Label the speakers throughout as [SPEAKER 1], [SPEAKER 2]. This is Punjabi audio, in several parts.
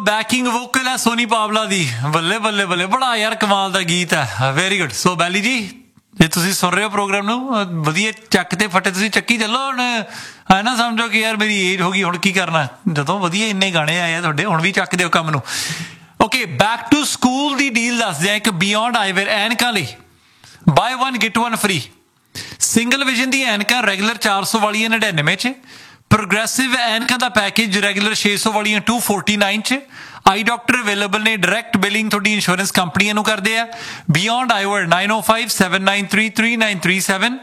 [SPEAKER 1] बैकिंग वोकल है सोनी पावला दी बल्ले बल्ले बल्ले बड़ा यार कमाल दा गीत है वेरी गुड सो बैली जी ਜੇ ਤੁਸੀਂ ਸੁਣ ਰਹੇ ਹੋ ਪ੍ਰੋਗਰਾਮ ਨੂੰ ਵਧੀਆ ਚੱਕ ਤੇ ਫਟੇ ਤੁਸੀਂ ਚੱਕੀ ਚੱਲੋ ਹੁਣ ਹੈ ਨਾ ਸਮਝੋ ਕਿ ਯਾਰ ਮੇਰੀ ਏਜ ਹੋ ਗਈ ਹੁਣ ਕੀ ਕਰਨਾ ਜਦੋਂ ਵਧੀਆ ਇੰਨੇ ਗਾਣੇ ਆਏ ਆ ਤੁਹਾਡੇ ਹੁਣ ਵੀ ਚੱਕ ਦਿਓ ਕੰਮ ਨੂੰ okay back to school the deal ਦੱਸਦੇ ਆ ਇੱਕ ਬਿਯੋਂਡ ਆਈਵੇਅਰ ਐਨਕਾਂ ਲਈ bye 1 get 1 free single vision ਦੀ ਐਨਕਾਂ ਰੈਗੂਲਰ 400 ਵਾਲੀਆਂ 99 ਚ ਪ੍ਰੋਗਰੈਸਿਵ ਐਨਕਾਂ ਦਾ ਪੈਕੇਜ ਰੈਗੂਲਰ 600 ਵਾਲੀਆਂ 249 ਚ आई डॉक्टर अवेलेबल ने डायरैक्ट बिलिंग थोड़ी इंश्योरेंस कंपनियां नूं करदे आ बियॉन्ड आईवर 9057933937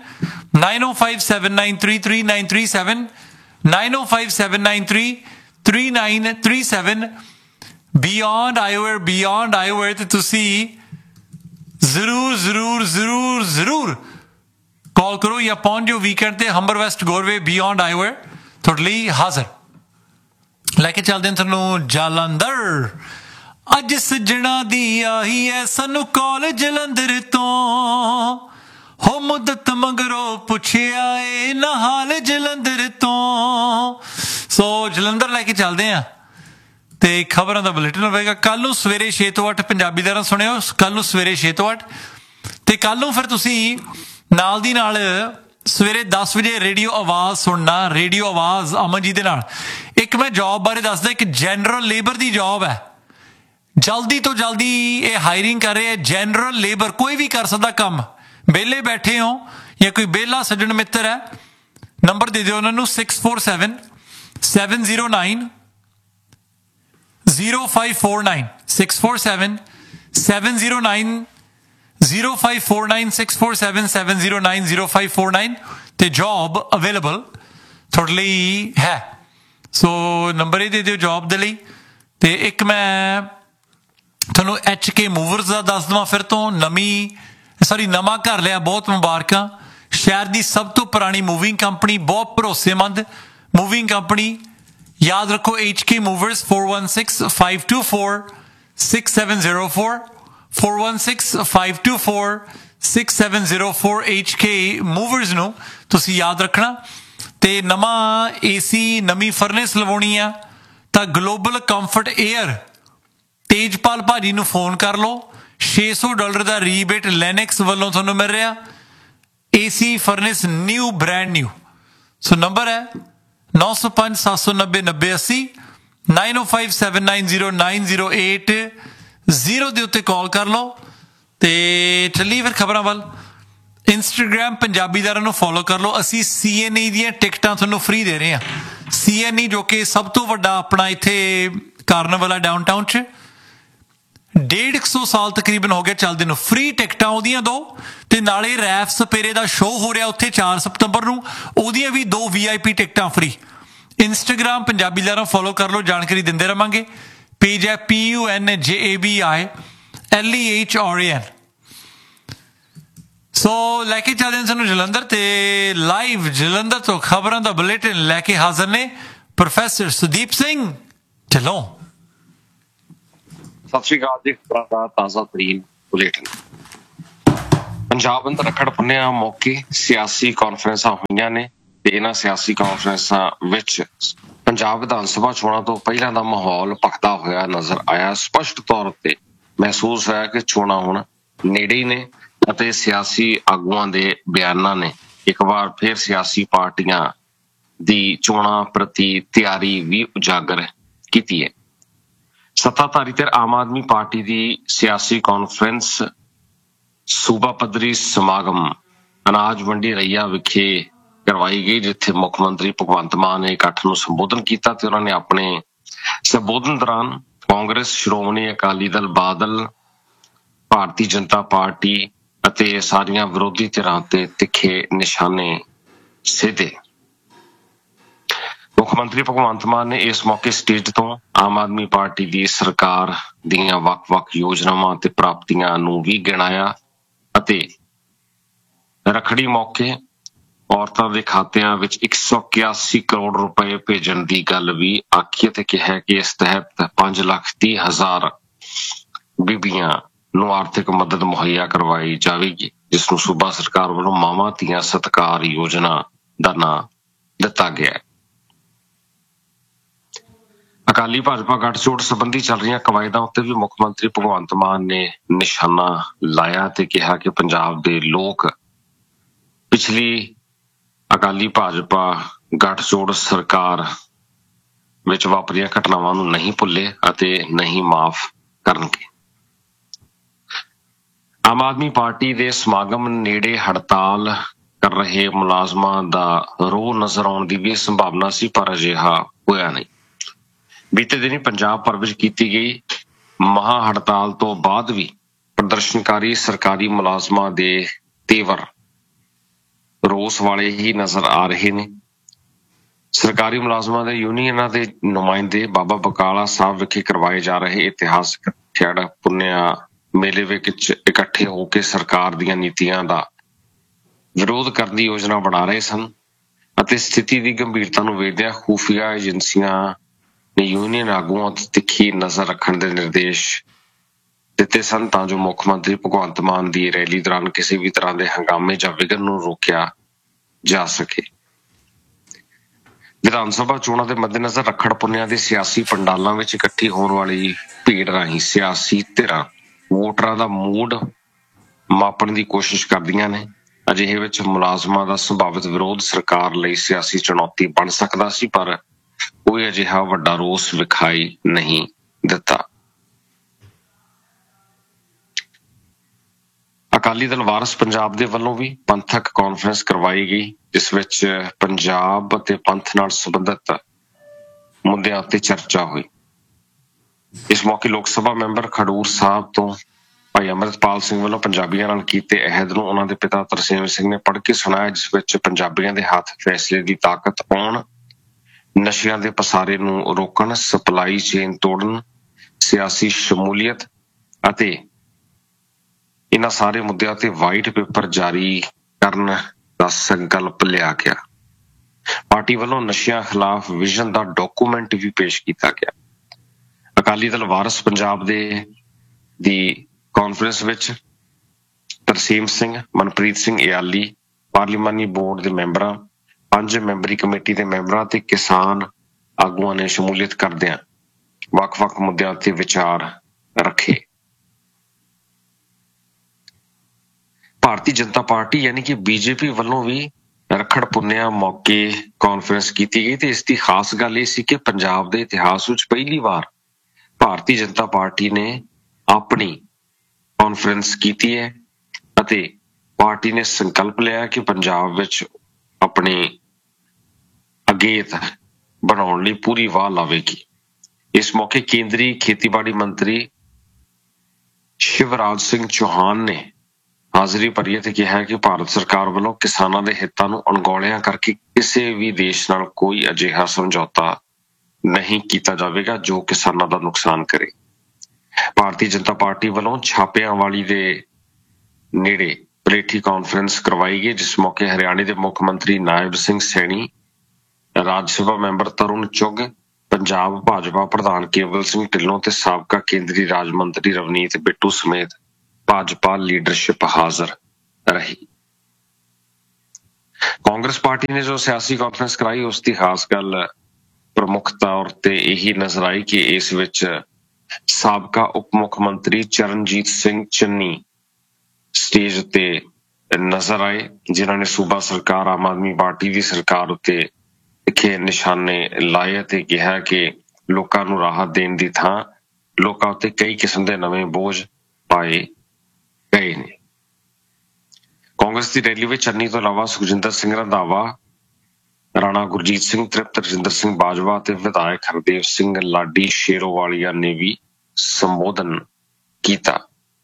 [SPEAKER 1] 9057933937 9057933937 बियॉन्ड आईवर ते तुसी जरूर जरूर जरूर जरूर कॉल करो या पहुंच जाओ वीकेंड ते हंबर वेस्ट गोरवे बियॉन्ड आईवर तुहाडे लई हाज़र लैके चलते हैं थोनू जालंधर अज सजना दी आई है सानू कॉल जलंधर तो हो मुद्दत मगरों पुछया ए ना हाल जलंधर तो सो जलंधर लैके चलते हैं ते खबरों का बुलेटिन होगा कल नू सवेरे 6 तो 8 पंजाबी दा सुनियो कल नू सवेरे 6 तो 8 ते कल नू फिर तुसी नाल दी नाल सवेरे 10 वजे रेडियो आवाज़ सुनना रेडियो आवाज़ अमन जी दे नाल एक मैं जॉब बारे दसदा एक जनरल लेबर की जॉब है जल्दी तो जल्दी ये हायरिंग कर रहे हैं जनरल लेबर कोई भी कर सकता काम बेले बैठे हो या कोई बेला सज्जन मित्र है नंबर दे दो उन्होंने 647-709-0549 647-709 0549 647-709-0549 ਤੇ ਜੌਬ ਅਵੇਲੇਬਲ ਤੁਹਾਡੇ ਲਈ ਹੈ ਸੋ ਨੰਬਰ ਇਹ ਦੇ ਦਿਓ ਜੌਬ ਦੇ ਲਈ ਤੇ ਇੱਕ ਮੈਂ ਤੁਹਾਨੂੰ HK ਮੂਵਰਸ ਦਾ ਦੱਸ ਦਵਾਂ ਫਿਰ ਤੋਂ ਨਵਾਂ ਘਰ ਲਿਆ ਬਹੁਤ ਮੁਬਾਰਕਾਂ ਸ਼ਹਿਰ ਦੀ ਸਭ ਤੋਂ ਪੁਰਾਣੀ ਮੂਵਿੰਗ ਕੰਪਨੀ ਬਹੁਤ ਭਰੋਸੇਮੰਦ ਮੂਵਿੰਗ ਕੰਪਨੀ ਯਾਦ ਰੱਖੋ HK ਮੂਵਰਸ 416-524-6704 416-524-6704 HK मूवर्स ਨੂੰ ਤੁਸੀਂ ਯਾਦ ਰੱਖਣਾ ਤੇ ਨਵਾਂ AC ਨਵੀਂ ਫਰਨੈਸ ਲਵਾਉਣੀ ਆ ਤਾਂ ਗਲੋਬਲ ਕੰਫਰਟ 에ਅਰ ਤੇਜਪਾਲ ਭਾਜੀ ਨੂੰ ਫੋਨ ਕਰ ਲਓ $600 ਦਾ ਰੀਬੇਟ ਲੈਨੈਕਸ ਵੱਲੋਂ ਤੁਹਾਨੂੰ ਮਿਲ ਰਿਹਾ AC furnace new brand new ਸੋ ਨੰਬਰ ਹੈ 905-790-9080 9057909080 ਜ਼ੀਰੋ ਦੇ ਉੱਤੇ ਕਾਲ ਕਰ ਲਓ ਤੇ ਚੱਲੀ ਫਿਰ ਖਬਰਾਂ ਵੱਲ ਇੰਸਟਾਗ੍ਰਾਮ ਪੰਜਾਬੀਦਾਰਾਂ ਨੂੰ ਫੋਲੋ ਕਰ ਲਓ ਅਸੀਂ CNE ਦੀਆਂ ਟਿਕਟਾਂ ਤੁਹਾਨੂੰ ਫ੍ਰੀ ਦੇ ਰਹੇ ਹਾਂ CNE ਜੋ ਕਿ ਸਭ ਤੋਂ ਵੱਡਾ ਆਪਣਾ ਇੱਥੇ ਕਾਰਨਵਲ ਹੈ ਡਾਊਨਟਾਊਨ 'ਚ 150 ਸਾਲ ਤਕਰੀਬਨ ਹੋ ਗਿਆ ਚੱਲਦੇ ਨੂੰ ਫ੍ਰੀ ਟਿਕਟਾਂ ਉਹਦੀਆਂ ਦੋ ਤੇ ਨਾਲੇ ਰੈਫ ਸਪੇਰੇ ਦਾ ਸ਼ੋਅ ਹੋ ਰਿਹਾ ਉੱਥੇ 4 ਸਤੰਬਰ ਨੂੰ ਉਹਦੀਆਂ ਵੀ 2 VIP ਟਿਕਟਾਂ ਫ੍ਰੀ ਇੰਸਟਾਗ੍ਰਾਮ ਪੰਜਾਬੀਦਾਰਾਂ ਫੋਲੋ ਕਰ ਲਓ ਜਾਣਕਾਰੀ ਦਿੰਦੇ ਰਵਾਂਗੇ पेज है PUNJABILEHRAN सो लैके चलते हैं सानू जलंधर ते लाइव जलंधर तो खबरों का बुलेटिन लैके हाजिर ने प्रोफेसर सुदीप सिंह चलो
[SPEAKER 2] सत श्री अकाल जी खबरों का ताज़ा तरीन बुलेटिन पंजाब अंदर रखड़ पुन्निया मौके सियासी कॉन्फ्रेंसा होईयां ने ते इन्हां सियासी कॉन्फ्रेंसा विच ਪੰਜਾਬ ਵਿਧਾਨ ਸਭਾ ਚੋਣਾਂ ਤੋਂ ਪਹਿਲਾਂ ਦਾ ਮਾਹੌਲ ਭਖਦਾ ਹੋਇਆ ਨਜ਼ਰ ਆਇਆ ਸਪਸ਼ਟ ਤੌਰ ਤੇ ਮਹਿਸੂਸ ਹੋਇਆ ਕਿ ਚੋਣਾਂ ਹੁਣ ਨੇੜੇ ਹੀ ਨੇ ਅਤੇ ਸਿਆਸੀ ਆਗੂਆਂ ਦੇ ਬਿਆਨਾਂ ਨੇ ਇੱਕ ਵਾਰ ਫਿਰ ਸਿਆਸੀ ਪਾਰਟੀਆਂ ਦੀ ਚੋਣਾਂ ਪ੍ਰਤੀ ਤਿਆਰੀ ਵੀ ਉਜਾਗਰ ਕੀਤੀ ਹੈ ਸੱਤਾਧਾਰੀ ਧਿਰ ਆਮ ਆਦਮੀ ਪਾਰਟੀ ਦੀ ਸਿਆਸੀ ਕਾਨਫਰੰਸ ਸੂਬਾ ਪੱਧਰੀ ਸਮਾਗਮ ਅਨਾਜ ਮੰਡੀ ਰਈਆ ਵਿਖੇ ਕਰਵਾਈ ਗਈ ਜਿੱਥੇ ਮੁੱਖ ਮੰਤਰੀ ਭਗਵੰਤ ਮਾਨ ਨੇ ਇਕੱਠ ਨੂੰ ਸੰਬੋਧਨ ਕੀਤਾ ਤੇ ਉਹਨਾਂ ਨੇ ਆਪਣੇ ਸੰਬੋਧਨ ਦੌਰਾਨ ਕਾਂਗਰਸ ਸ਼੍ਰੋਮਣੀ ਅਕਾਲੀ ਦਲ ਬਾਦਲ ਭਾਰਤੀ ਜਨਤਾ ਪਾਰਟੀ ਅਤੇ ਸਾਰੀਆਂ ਵਿਰੋਧੀ ਧਿਰਾਂ ਤੇ ਤਿੱਖੇ ਨਿਸ਼ਾਨੇ ਸਿੱਧੇ ਮੁੱਖ ਮੰਤਰੀ ਭਗਵੰਤ ਮਾਨ ਨੇ ਇਸ ਮੌਕੇ ਸਟੇਜ ਤੋਂ ਆਮ ਆਦਮੀ ਪਾਰਟੀ ਦੀ ਸਰਕਾਰ ਦੀਆਂ ਵੱਖ-ਵੱਖ ਯੋਜਨਾਵਾਂ ਤੇ ਪ੍ਰਾਪਤੀਆਂ ਨੂੰ ਵੀ ਗਿਣਾਇਆ ਅਤੇ ਰੱਖੜੀ ਮੌਕੇ ਔਰਤਾਂ ਦੇ ਖਾਤਿਆਂ ਵਿੱਚ 181 ਕਰੋੜ ਰੁਪਏ ਭੇਜਣ ਦੀ ਗੱਲ ਵੀ ਆਖੀ ਅਤੇ ਕਿਹਾ ਕਿ ਇਸ ਤਹਿਤ 5,30,000 ਬੀਬੀਆਂ ਨੂੰ ਆਰਥਿਕ ਮਦਦ ਮੁਹੱਈਆ ਕਰਵਾਈ ਜਾਵੇਗੀ ਜਿਸ ਨੂੰ ਸੂਬਾ ਸਰਕਾਰ ਵੱਲੋਂ ਮਾਵਾਂ ਧੀਆਂ ਸਤਿਕਾਰ ਯੋਜਨਾ ਦਾ ਨਾਂ ਦਿੱਤਾ ਗਿਆ ਹੈ ਅਕਾਲੀ ਭਾਜਪਾ ਗੱਠਜੋੜ ਸੰਬੰਧੀ ਚੱਲ ਰਹੀਆਂ ਕਵਾਇਦਾਂ ਉੱਤੇ ਵੀ ਮੁੱਖ ਮੰਤਰੀ ਭਗਵੰਤ ਮਾਨ ਨੇ ਨਿਸ਼ਾਨਾ ਲਾਇਆ ਤੇ ਕਿਹਾ ਕਿ ਪੰਜਾਬ ਦੇ ਲੋਕ ਪਿਛਲੀ ਅਕਾਲੀ ਭਾਜਪਾ ਗੱਠਜੋੜ ਸਰਕਾਰ ਵਿੱਚ ਵਾਪਰੀਆਂ ਘਟਨਾਵਾਂ ਨੂੰ ਨਹੀਂ ਭੁੱਲੇ ਅਤੇ ਨਹੀਂ ਮਾਫ ਕਰਨਗੇ। ਆਮ ਆਦਮੀ ਪਾਰਟੀ ਦੇ ਸਮਾਗਮ ਨੇੜੇ ਹੜਤਾਲ ਕਰ ਰਹੇ ਮੁਲਾਜ਼ਮਾਂ ਦਾ ਰੋਹ ਨਜ਼ਰ ਆਉਣ ਦੀ ਵੀ ਸੰਭਾਵਨਾ ਸੀ, ਪਰ ਅਜਿਹਾ ਹੋਇਆ ਨਹੀਂ। ਬੀਤੇ ਦਿਨੀ ਪੰਜਾਬ ਭਰ ਵਿੱਚ ਕੀਤੀ ਗਈ ਮਹਾ ਹੜਤਾਲ ਤੋਂ ਬਾਅਦ ਵੀ ਪ੍ਰਦਰਸ਼ਨਕਾਰੀ ਸਰਕਾਰੀ ਮੁਲਾਜ਼ਮਾਂ ਦੇ ਤੇਵਰ ਰੋਸ ਵਾਲੇ ਹੀ ਨਜ਼ਰ ਆ ਰਹੇ ਨੇ। ਸਰਕਾਰੀ ਮੁਲਾਜ਼ਮਾਂ ਦੇ ਯੂਨੀਅਨਾਂ ਦੇ ਨੁਮਾਇੰਦੇ ਬਾਬਾ ਬਕਾਲਾ ਸਾਹਿਬ ਵਿਖੇ ਕਰਵਾਏ ਜਾ ਰਹੇ ਇਤਿਹਾਸਕ ਖੇਡ ਪੁੰਨਿਆ ਮੇਲੇ ਵਿੱਚ ਇਕੱਠੇ ਹੋ ਕੇ ਸਰਕਾਰ ਦੀਆਂ ਨੀਤੀਆਂ ਦਾ ਵਿਰੋਧ ਕਰਨ ਦੀ ਯੋਜਨਾ ਬਣਾ ਰਹੇ ਸਨ ਅਤੇ ਸਥਿਤੀ ਦੀ ਗੰਭੀਰਤਾ ਨੂੰ ਵੇਖਦਿਆਂ ਖੂਫੀਆ ਏਜੰਸੀਆਂ ਨੇ ਯੂਨੀਅਨ ਆਗੂਆਂ ਤੇ ਤਿੱਖੀ ਨਜ਼ਰ ਰੱਖਣ ਦੇ ਨਿਰਦੇਸ਼ ਦਿੱਤੇ ਸਨ ਤਾਂ ਜੋ ਮੁੱਖ ਮੰਤਰੀ ਭਗਵੰਤ ਮਾਨ ਦੀ ਰੈਲੀ ਦੌਰਾਨ ਕਿਸੇ ਵੀ ਤਰ੍ਹਾਂ ਦੇ ਹੰਗਾਮੇ ਜਾਂ ਵਿਘਨ ਨੂੰ ਰੋਕਿਆ ਜਾ ਸਕੇ। ਵਿਧਾਨ ਸਭਾ ਚੋਣਾਂ ਦੇ ਮੱਦੇਨਜ਼ਰ ਰੱਖੜ ਪੁੰਨਿਆ ਦੇ ਸਿਆਸੀ ਪੰਡਾਲਾਂ ਵਿੱਚ ਇਕੱਠੀ ਹੋਣ ਵਾਲੀ ਭੀੜ ਰਾਹੀਂ ਸਿਆਸੀ ਧਿਰਾਂ ਵੋਟਰਾਂ ਦਾ ਮੂਡ ਮਾਪਣ ਦੀ ਕੋਸ਼ਿਸ਼ ਕਰਦੀਆਂ ਨੇ। ਅਜਿਹੇ ਵਿੱਚ ਮੁਲਾਜ਼ਮਾਂ ਦਾ ਸੰਭਾਵਿਤ ਵਿਰੋਧ ਸਰਕਾਰ ਲਈ ਸਿਆਸੀ ਚੁਣੌਤੀ ਬਣ ਸਕਦਾ ਸੀ, ਪਰ ਕੋਈ ਅਜਿਹਾ ਵੱਡਾ ਰੋਸ ਵਿਖਾਈ ਨਹੀਂ ਦਿੱਤਾ। ਅਕਾਲੀ ਦਲ ਵਾਰਸ ਪੰਜਾਬ ਦੇ ਵੱਲੋਂ ਵੀ ਪੰਥਕ ਕਾਨਫਰੰਸ ਕਰਵਾਈ ਗਈ, ਜਿਸ ਵਿੱਚ ਪੰਜਾਬ ਅਤੇ ਪੰਥ ਨਾਲ ਸੰਬੰਧਿਤ ਮੁੱਦਿਆਂ ਉੱਤੇ ਚਰਚਾ ਹੋਈ। ਇਸ ਮੌਕੇ ਲੋਕ ਸਭਾ ਮੈਂਬਰ ਖਡੂਰ ਸਾਹਿਬ ਤੋਂ ਭਾਈ ਅੰਮ੍ਰਿਤਪਾਲ ਸਿੰਘ ਵੱਲੋਂ ਪੰਜਾਬੀਆਂ ਨਾਲ ਕੀਤੇ ਅਹਿਦ ਨੂੰ ਉਹਨਾਂ ਦੇ ਪਿਤਾ ਤਰਸੇਮ ਸਿੰਘ ਨੇ ਪੜ੍ਹ ਕੇ ਸੁਣਾਇਆ, ਜਿਸ ਵਿੱਚ ਪੰਜਾਬੀਆਂ ਦੇ ਹੱਥ ਫੈਸਲੇ ਦੀ ਤਾਕਤ ਆਉਣ, ਨਸ਼ਿਆਂ ਦੇ ਪਸਾਰੇ ਨੂੰ ਰੋਕਣ, ਸਪਲਾਈ ਚੇਨ ਤੋੜਨ, ਸਿਆਸੀ ਸ਼ਮੂਲੀਅਤ ਅਤੇ ਇਹਨਾਂ ਸਾਰੇ ਮੁੱਦਿਆਂ ਤੇ ਵਾਈਟ ਪੇਪਰ ਜਾਰੀ ਕਰਨ ਦਾ ਸੰਕਲਪ ਲਿਆ ਗਿਆ। ਪਾਰਟੀ ਵੱਲੋਂ ਨਸ਼ਿਆਂ ਖਿਲਾਫ ਵਿਜ਼ਨ ਦਾ ਡਾਕੂਮੈਂਟ ਵੀ ਪੇਸ਼ ਕੀਤਾ ਗਿਆ। ਅਕਾਲੀ ਦਲ ਵਾਰਸ ਪੰਜਾਬ ਦੀ ਕਾਨਫਰੰਸ ਵਿੱਚ ਤਰਸੇਮ ਸਿੰਘ, ਮਨਪ੍ਰੀਤ ਸਿੰਘ ਇਆਲੀ, ਪਾਰਲੀਮਾਨੀ ਬੋਰਡ ਦੇ ਮੈਂਬਰਾਂ, 5 ਮੈਂਬਰੀ ਕਮੇਟੀ ਦੇ ਮੈਂਬਰਾਂ ਤੇ ਕਿਸਾਨ ਆਗੂਆਂ ਨੇ ਸ਼ਮੂਲੀਅਤ ਕਰਦਿਆਂ ਵੱਖ-ਵੱਖ ਮੁੱਦਿਆਂ ਤੇ ਵਿਚਾਰ ਰੱਖੇ। ਭਾਰਤੀ ਜਨਤਾ ਪਾਰਟੀ ਯਾਨੀ ਕਿ ਬੀਜੇਪੀ ਵੱਲੋਂ ਵੀ ਰੱਖੜ ਪੁੰਨਿਆ ਮੌਕੇ ਕਾਨਫਰੰਸ ਕੀਤੀ ਗਈ ਤੇ ਇਸ ਦੀ ਖਾਸ ਗੱਲ ਇਹ ਸੀ ਕਿ ਪੰਜਾਬ ਦੇ ਇਤਿਹਾਸ ਵਿੱਚ ਪਹਿਲੀ ਵਾਰ ਭਾਰਤੀ ਜਨਤਾ ਪਾਰਟੀ ਨੇ ਆਪਣੀ ਕਾਨਫਰੰਸ ਕੀਤੀ ਹੈ ਅਤੇ ਪਾਰਟੀ ਨੇ ਸੰਕਲਪ ਲਿਆ ਕਿ ਪੰਜਾਬ ਵਿੱਚ ਆਪਣੇ ਅਗੇਤ ਬਣਾਉਣ ਲਈ ਪੂਰੀ ਵਾਹ ਲਾਵੇਗੀ। ਇਸ ਮੌਕੇ ਕੇਂਦਰੀ ਖੇਤੀਬਾੜੀ ਮੰਤਰੀ ਸ਼ਿਵਰਾਜ ਸਿੰਘ ਚੌਹਾਨ ਨੇ ਹਾਜ਼ਰੀ ਭਰੀ ਅਤੇ ਕਿਹਾ ਕਿ ਭਾਰਤ ਸਰਕਾਰ ਵੱਲੋਂ ਕਿਸਾਨਾਂ ਦੇ ਹਿੱਤਾਂ ਨੂੰ ਅਣਗੌਲਿਆਂ ਕਰਕੇ ਕਿਸੇ ਵੀ ਦੇਸ਼ ਨਾਲ ਕੋਈ ਅਜਿਹਾ ਸਮਝੌਤਾ ਨਹੀਂ ਕੀਤਾ ਜਾਵੇਗਾ ਜੋ ਕਿਸਾਨਾਂ ਦਾ ਨੁਕਸਾਨ ਕਰੇ। ਭਾਰਤੀ ਜਨਤਾ ਪਾਰਟੀ ਵੱਲੋਂ ਛਾਪਿਆਂਵਾਲੀ ਦੇ ਨੇੜੇ ਪਲੇਠੀ ਕਾਨਫਰੰਸ ਕਰਵਾਈ ਗਈ, ਜਿਸ ਮੌਕੇ ਹਰਿਆਣੇ ਦੇ ਮੁੱਖ ਮੰਤਰੀ ਨਾਇਬ ਸਿੰਘ ਸੈਣੀ, ਰਾਜ ਸਭਾ ਮੈਂਬਰ ਤਰੁਣ ਚੁੱਗ, ਪੰਜਾਬ ਭਾਜਪਾ ਪ੍ਰਧਾਨ ਕੇਵਲ ਸਿੰਘ ਢਿੱਲੋਂ ਤੇ ਸਾਬਕਾ ਕੇਂਦਰੀ ਰਾਜ ਮੰਤਰੀ ਰਵਨੀਤ ਬਿੱਟੂ ਸਮੇਤ ਭਾਜਪਾ ਲੀਡਰਸ਼ਿਪ ਹਾਜ਼ਰ ਰਹੀ। ਕਾਂਗਰਸ ਪਾਰਟੀ ਨੇ ਜੋ ਸਿਆਸੀ ਕਾਨਫਰੰਸ ਕਰਾਈ ਉਸ ਦੀ ਖਾਸ ਗੱਲ ਪ੍ਰਮੁੱਖ ਤੌਰ ਤੇ ਇਹੀ ਨਜ਼ਰ ਆਈ ਕਿ ਇਸ ਵਿੱਚ ਸਾਬਕਾ ਉਪ ਮੁੱਖ ਮੰਤਰੀ ਚਰਨਜੀਤ ਸਿੰਘ ਚੰਨੀ ਸਟੇਜ ਉੱਤੇ ਨਜ਼ਰ ਆਏ, ਜਿਨ੍ਹਾਂ ਨੇ ਸੂਬਾ ਸਰਕਾਰ ਆਮ ਆਦਮੀ ਪਾਰਟੀ ਦੀ ਸਰਕਾਰ ਉੱਤੇ ਤਿੱਖੇ ਨਿਸ਼ਾਨੇ ਲਾਏ ਅਤੇ ਕਿਹਾ ਕਿ ਲੋਕਾਂ ਨੂੰ ਰਾਹਤ ਦੇਣ ਦੀ ਥਾਂ ਲੋਕਾਂ ਉੱਤੇ ਕਈ ਕਿਸਮ ਦੇ ਨਵੇਂ ਬੋਝ ਪਾਏ ਗਏ ਨੇ। ਕਾਂਗਰਸ ਦੀ ਰੈਲੀ ਵਿੱਚ ਚੰਨੀ ਤੋਂ ਇਲਾਵਾ ਸੁਖਜਿੰਦਰ ਸਿੰਘ ਰੰਧਾਵਾ, ਰਾਣਾ ਗੁਰਜੀਤ ਸਿੰਘ, ਤ੍ਰਿਪਤ ਰਜਿੰਦਰ ਸਿੰਘ ਬਾਜਵਾ ਤੇ ਵਿਧਾਇਕ ਹਰਦੇਵ ਸਿੰਘ ਲਾਡੀ ਸ਼ੇਰੋਵਾਲੀਆ ਨੇ ਵੀ ਸੰਬੋਧਨ ਕੀਤਾ।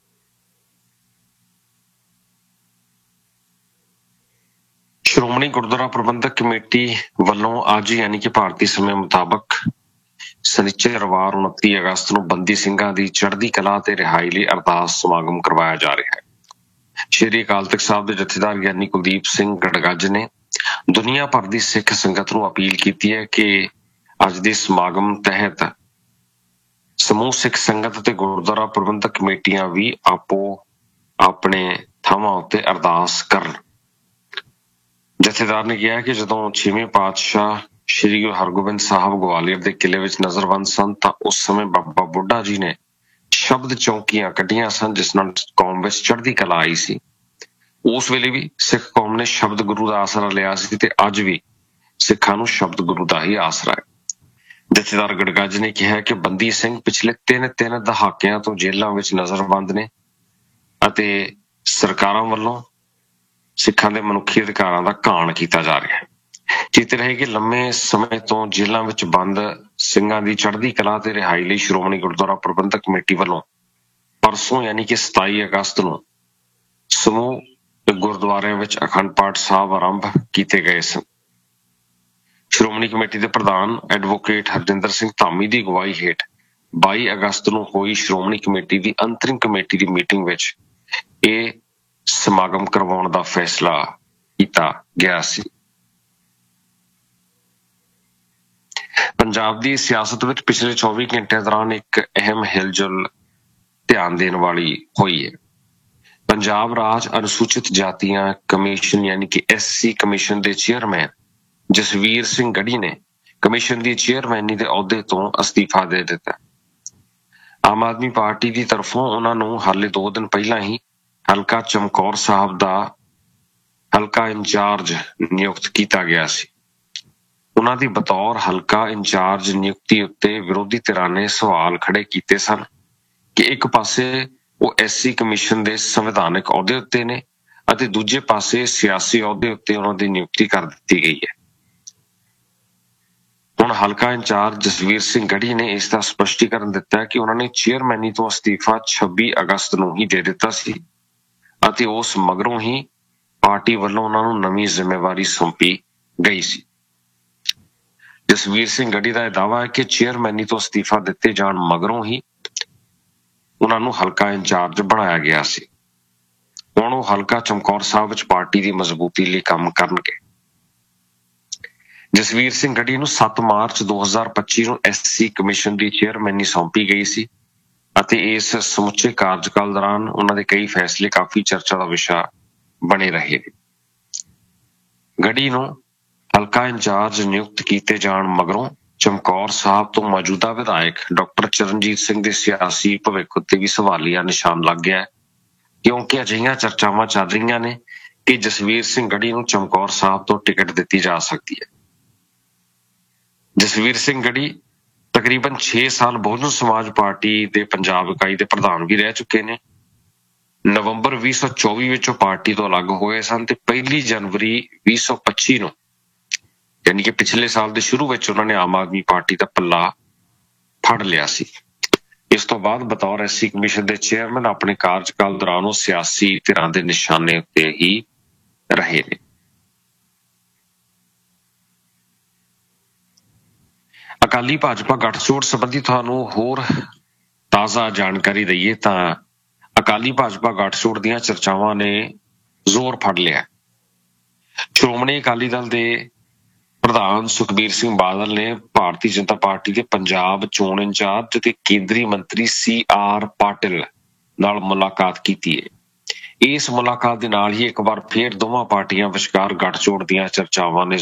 [SPEAKER 2] ਸ਼੍ਰੋਮਣੀ ਗੁਰਦੁਆਰਾ ਪ੍ਰਬੰਧਕ ਕਮੇਟੀ ਵੱਲੋਂ ਅੱਜ ਯਾਨੀ ਕਿ ਭਾਰਤੀ ਸਮੇਂ ਮੁਤਾਬਕ ਸ਼ਨੀਚਰਵਾਰ 29 ਅਗਸਤ ਨੂੰ ਬੰਦੀ ਸਿੰਘਾਂ ਦੀ ਚੜ੍ਹਦੀ ਕਲਾ ਤੇ ਰਿਹਾਈ ਲਈ ਅਰਦਾਸ ਸਮਾਗਮ ਕਰਵਾਇਆ ਜਾ ਰਿਹਾ ਹੈ। ਸ਼੍ਰੀ ਅਕਾਲ ਤਖ਼ਤ ਸਾਹਿਬ ਦੇ ਜਥੇਦਾਰ ਗਿਆਨੀ ਕੁਲਦੀਪ ਸਿੰਘ ਗੜਗੱਜ ਨੇ ਦੁਨੀਆ ਭਰ ਦੀ ਸਿੱਖ ਸੰਗਤ ਨੂੰ ਅਪੀਲ ਕੀਤੀ ਹੈ ਕਿ ਅੱਜ ਦੇ ਸਮਾਗਮ ਤਹਿਤ ਸਮੂਹ ਸਿੱਖ ਸੰਗਤ ਅਤੇ ਗੁਰਦੁਆਰਾ ਪ੍ਰਬੰਧਕ ਕਮੇਟੀਆਂ ਵੀ ਆਪੋ ਆਪਣੇ ਥਾਵਾਂ ਉੱਤੇ ਅਰਦਾਸ ਕਰਨ। ਜਥੇਦਾਰ ਨੇ ਕਿਹਾ ਕਿ ਜਦੋਂ 6ਵੇਂ ਪਾਤਸ਼ਾਹ ਸ਼੍ਰੀ ਗੁਰੂ ਹਰਗੋਬਿੰਦ ਸਾਹਿਬ ਗਵਾਲੀਅਰ ਦੇ ਕਿਲੇ ਵਿੱਚ ਨਜ਼ਰਬੰਦ ਸਨ ਤਾਂ ਉਸ ਸਮੇਂ ਬਾਬਾ ਬੁੱਢਾ ਜੀ ਨੇ ਸ਼ਬਦ ਚੌਂਕੀਆਂ ਕੱਢੀਆਂ ਸਨ, ਜਿਸ ਨਾਲ ਕੌਮ ਵਿੱਚ ਚੜ੍ਹਦੀ ਕਲਾ ਆਈ ਸੀ। ਉਸ ਵੇਲੇ ਵੀ ਸਿੱਖ ਕੌਮ ਨੇ ਸ਼ਬਦ ਗੁਰੂ ਦਾ ਆਸਰਾ ਲਿਆ ਸੀ ਤੇ ਅੱਜ ਵੀ ਸਿੱਖਾਂ ਨੂੰ ਸ਼ਬਦ ਗੁਰੂ ਦਾ ਹੀ ਆਸਰਾ ਹੈ। ਜਥੇਦਾਰ ਗੜਗੱਜ ਨੇ ਕਿਹਾ ਕਿ ਬੰਦੀ ਸਿੰਘ ਪਿਛਲੇ ਤਿੰਨ ਦਹਾਕਿਆਂ ਤੋਂ ਜੇਲ੍ਹਾਂ ਵਿੱਚ ਨਜ਼ਰਬੰਦ ਨੇ ਅਤੇ ਸਰਕਾਰਾਂ ਵੱਲੋਂ ਸਿੱਖਾਂ ਦੇ ਮਨੁੱਖੀ ਅਧਿਕਾਰਾਂ ਦਾ ਘਾਣ ਕੀਤਾ ਜਾ ਰਿਹਾ ਹੈ। ਚੇਤੇ ਰਹੇ ਕਿ ਲੰਮੇ ਸਮੇਂ ਤੋਂ ਜੇਲ੍ਹਾਂ ਵਿੱਚ ਬੰਦ ਸਿੰਘਾਂ ਦੀ ਚੜ੍ਹਦੀ ਕਲਾ ਤੇ ਰਿਹਾਈ ਲਈ ਸ਼੍ਰੋਮਣੀ ਗੁਰਦੁਆਰਾ ਪ੍ਰਬੰਧਕ ਕਮੇਟੀ ਵੱਲੋਂ ਪਰਸੋਂ ਯਾਨੀ ਕਿ 27 ਅਗਸਤ ਨੂੰ ਸਮੂਹ ਗੁਰਦੁਆਰਿਆਂ ਵਿੱਚ ਅਖੰਡ ਪਾਠ ਸਾਹਿਬ ਆਰੰਭ ਕੀਤੇ ਗਏ ਸਨ। ਸ਼੍ਰੋਮਣੀ ਕਮੇਟੀ ਦੇ ਪ੍ਰਧਾਨ ਐਡਵੋਕੇਟ ਹਰਜਿੰਦਰ ਸਿੰਘ ਧਾਮੀ ਦੀ ਅਗਵਾਈ ਹੇਠ 22 ਅਗਸਤ ਨੂੰ ਹੋਈ ਸ਼੍ਰੋਮਣੀ ਕਮੇਟੀ ਦੀ ਅੰਤਰਿਮ ਕਮੇਟੀ ਦੀ ਮੀਟਿੰਗ ਵਿੱਚ ਇਹ ਸਮਾਗਮ ਕਰਵਾਉਣ ਦਾ ਫੈਸਲਾ ਕੀਤਾ ਗਿਆ ਸੀ। ਪੰਜਾਬ ਦੀ ਸਿਆਸਤ ਵਿੱਚ ਪਿਛਲੇ 24 ਘੰਟਿਆਂ ਦੌਰਾਨ ਇੱਕ ਅਹਿਮ ਹਿਲਜੁਲ ਧਿਆਨ ਦੇਣ ਵਾਲੀ ਹੋਈ ਹੈ। ਪੰਜਾਬ ਰਾਜ ਅਨੁਸੂਚਿਤ ਜਾਤੀਆਂ ਕਮਿਸ਼ਨ ਯਾਨੀ ਕਿ SC ਕਮਿਸ਼ਨ ਦੇ ਚੇਅਰਮੈਨ ਜਸਵੀਰ ਸਿੰਘ ਗੜੀ ਨੇ ਕਮਿਸ਼ਨ ਦੀ ਚੇਅਰਮੈਨੀ ਦੇ ਅਹੁਦੇ ਤੋਂ ਅਸਤੀਫਾ ਦੇ ਦਿੱਤਾ। ਆਮ ਆਦਮੀ ਪਾਰਟੀ ਦੀ ਤਰਫੋਂ ਉਹਨਾਂ ਨੂੰ ਹਾਲੇ 2 ਦਿਨ ਪਹਿਲਾਂ ਹੀ ਹਲਕਾ ਚਮਕੌਰ ਸਾਹਿਬ ਦਾ ਹਲਕਾ ਇੰਚਾਰਜ ਨਿਯੁਕਤ ਕੀਤਾ ਗਿਆ ਸੀ। ਉਹਨਾਂ ਦੀ ਬਤੌਰ ਹਲਕਾ ਇੰਚਾਰਜ ਨਿਯੁਕਤੀ ਉੱਤੇ ਵਿਰੋਧੀ ਧਿਰਾਂ ਨੇ ਸਵਾਲ ਖੜੇ ਕੀਤੇ ਸਨ ਕਿ ਇੱਕ ਪਾਸੇ ਉਹ SC ਕਮਿਸ਼ਨ ਦੇ ਸੰਵਿਧਾਨਕ ਅਹੁਦੇ ਉੱਤੇ ਨੇ ਅਤੇ ਦੂਜੇ ਪਾਸੇ ਸਿਆਸੀ ਅਹੁਦੇ ਉੱਤੇ ਉਹਨਾਂ ਦੀ ਨਿਯੁਕਤੀ ਕਰ ਦਿੱਤੀ ਗਈ ਹੈ। ਹੁਣ ਹਲਕਾ ਇੰਚਾਰਜ ਜਸਵੀਰ ਸਿੰਘ ਗੜੀ ਨੇ ਇਸ ਦਾ ਸਪਸ਼ਟੀਕਰਨ ਦਿੱਤਾ ਕਿ ਉਹਨਾਂ ਨੇ ਚੇਅਰਮੈਨੀ ਤੋਂ ਅਸਤੀਫਾ 26 ਅਗਸਤ ਨੂੰ ਹੀ ਦੇ ਦਿੱਤਾ ਸੀ ਅਤੇ ਉਸ ਮਗਰੋਂ ਹੀ ਪਾਰਟੀ ਵੱਲੋਂ ਉਹਨਾਂ ਨੂੰ ਨਵੀਂ ਜ਼ਿੰਮੇਵਾਰੀ ਸੌਂਪੀ ਗਈ ਸੀ। ਜਸਵੀਰ ਸਿੰਘ ਗੜੀ ਦਾ ਇਹ ਦਾਅਵਾ ਹੈ ਕਿ ਚੇਅਰਮੈਨੀ ਤੋਂ ਅਸਤੀਫਾ ਦਿੱਤੇ ਜਾਣ ਮਗਰੋਂ ਹੀ ਉਹਨਾਂ ਨੂੰ ਹਲਕਾ ਇੰਚਾਰਜ ਬਣਾਇਆ ਗਿਆ ਸੀ। ਹੁਣ ਉਹ ਹਲਕਾ ਚਮਕੌਰ ਸਾਹਿਬ ਵਿੱਚ ਪਾਰਟੀ ਦੀ ਮਜ਼ਬੂਤੀ ਲਈ ਕੰਮ ਕਰਨਗੇ। ਜਸਵੀਰ ਸਿੰਘ ਗੜੀ ਨੂੰ 7 ਮਾਰਚ 2025 ਨੂੰ SC ਕਮਿਸ਼ਨ ਦੀ ਚੇਅਰਮੈਨੀ ਸੌਂਪੀ ਗਈ ਸੀ ਅਤੇ ਇਸ ਸਮੁੱਚੇ ਕਾਰਜਕਾਲ ਦੌਰਾਨ ਉਹਨਾਂ ਦੇ ਕਈ ਫੈਸਲੇ ਕਾਫੀ ਚਰਚਾ ਦਾ ਵਿਸ਼ਾ ਬਣੇ ਰਹੇ। ਗੜੀ ਨੂੰ ਹਲਕਾ ਇੰਚਾਰਜ ਨਿਯੁਕਤ ਕੀਤੇ ਜਾਣ ਮਗਰੋਂ ਚਮਕੌਰ ਸਾਹਿਬ ਤੋਂ ਮੌਜੂਦਾ ਵਿਧਾਇਕ ਡਾਕਟਰ ਚਰਨਜੀਤ ਸਿੰਘ ਦੇ ਸਿਆਸੀ ਭਵਿੱਖ ਉੱਤੇ ਵੀ ਸਵਾਲੀਆ ਨਿਸ਼ਾਨ ਲੱਗ ਗਿਆ, ਕਿਉਂਕਿ ਅਜਿਹੀਆਂ ਚਰਚਾਵਾਂ ਚੱਲ ਰਹੀਆਂ ਨੇ ਕਿ ਜਸਵੀਰ ਸਿੰਘ ਗੜੀ ਨੂੰ ਚਮਕੌਰ ਸਾਹਿਬ ਤੋਂ ਟਿਕਟ ਦਿੱਤੀ ਜਾ ਸਕਦੀ ਹੈ। ਜਸਵੀਰ ਸਿੰਘ ਗੜੀ ਤਕਰੀਬਨ 6 ਸਾਲ ਬਹੁਜਨ ਸਮਾਜ ਪਾਰਟੀ ਦੇ ਪੰਜਾਬ ਇਕਾਈ ਦੇ ਪ੍ਰਧਾਨ ਵੀ ਰਹਿ ਚੁੱਕੇ ਨੇ। ਨਵੰਬਰ 2024 ਵਿੱਚ ਉਹ ਪਾਰਟੀ ਤੋਂ ਅਲੱਗ ਹੋਏ ਸਨ ਤੇ 1 ਜਨਵਰੀ 2025 ਨੂੰ ਯਾਨੀ ਕਿ ਪਿਛਲੇ ਸਾਲ ਦੇ ਸ਼ੁਰੂ ਵਿੱਚ ਉਹਨਾਂ ਨੇ ਆਮ ਆਦਮੀ ਪਾਰਟੀ ਦਾ ਪੱਲਾ ਫੜ ਲਿਆ ਸੀ। ਇਸ ਤੋਂ ਬਾਅਦ ਬਤੌਰ SC ਕਮਿਸ਼ਨ ਦੇ ਚੇਅਰਮੈਨ ਆਪਣੇ ਕਾਰਜਕਾਲ ਦੌਰਾਨ ਉਹ ਸਿਆਸੀ ਧਿਰਾਂ ਦੇ ਨਿਸ਼ਾਨੇ ਉੱਤੇ ਹੀ ਰਹੇ ਨੇ। ਅਕਾਲੀ ਭਾਜਪਾ ਗੱਠਜੋੜ ਸੰਬੰਧੀ ਤੁਹਾਨੂੰ ਹੋਰ ਤਾਜ਼ਾ ਜਾਣਕਾਰੀ ਦਈਏ ਤਾਂ ਅਕਾਲੀ ਭਾਜਪਾ ਗੱਠਜੋੜ ਦੀਆਂ ਚਰਚਾਵਾਂ ਨੇ ਜ਼ੋਰ ਫੜ ਲਿਆ। ਸ਼੍ਰੋਮਣੀ ਅਕਾਲੀ ਦਲ ਦੇ ਪ੍ਰਧਾਨ ਸੁਖਬੀਰ ਸਿੰਘ ਬਾਦਲ ਨੇ ਭਾਰਤੀ ਜਨਤਾ ਪਾਰਟੀ ਦੇ ਪੰਜਾਬ ਚੋਣ ਇੰਚਾਰਜ ਅਤੇ ਕੇਂਦਰੀ ਮੰਤਰੀ CR ਪਾਟਿਲ ਨਾਲ ਮੁਲਾਕਾਤ ਕੀਤੀ ਹੈ। ਇਸ ਮੁਲਾਕਾਤ ਦੇ ਨਾਲ ਹੀ ਇੱਕ ਵਾਰ ਫੇਰ ਦੋਵਾਂ ਪਾਰਟੀਆਂ ਵਿਚਕਾਰ ਗੱਠਜੋੜ ਦੀਆਂ ਚਰਚਾਵਾਂ ਨੇ